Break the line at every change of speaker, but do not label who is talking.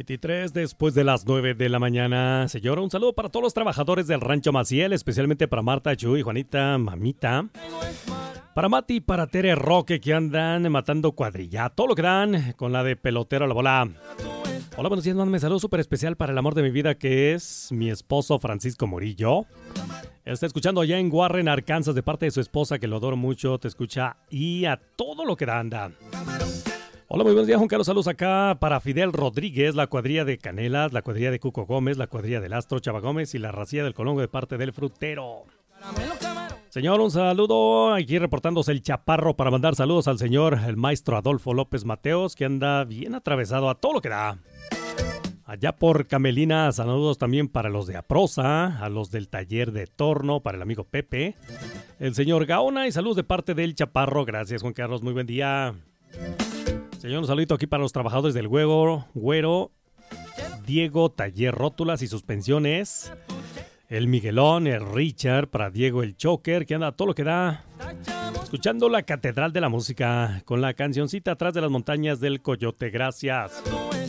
23 después de las 9 de la mañana. Señora, un saludo para todos los trabajadores del Rancho Maciel, especialmente para Marta, Chuy, Juanita, Mamita. Para Mati y para Tere Roque, que andan matando cuadrilla. Todo lo que dan con la de pelotero a la bola. Hola, buenos días, mándame saludo súper especial para el amor de mi vida, que es mi esposo Francisco Murillo. Está escuchando allá en Warren, Arkansas, de parte de su esposa, que lo adoro mucho. Te escucha y a todo lo que da anda. Hola, muy buenos días, Juan Carlos. Saludos acá para Fidel Rodríguez, la cuadrilla de Canelas, la cuadrilla de Cuco Gómez, la cuadrilla del Astro Chava Gómez y la racía del Colongo de parte del Frutero. Señor, un saludo. Aquí reportándose el Chaparro para mandar saludos al señor, el maestro Adolfo López Mateos, que anda bien atravesado a todo lo que da. Allá por Camelina, saludos también para los de Aprosa, a los del taller de torno, para el amigo Pepe, el señor Gaona y saludos de parte del Chaparro. Gracias, Juan Carlos, muy buen día. Señor, un saludito aquí para los trabajadores del Güero, Diego, taller rótulas y suspensiones, el Miguelón, el Richard, para Diego el Choker, que anda todo lo que da, escuchando la Catedral de la Música, con la cancioncita Atrás de las Montañas del Coyote. Gracias.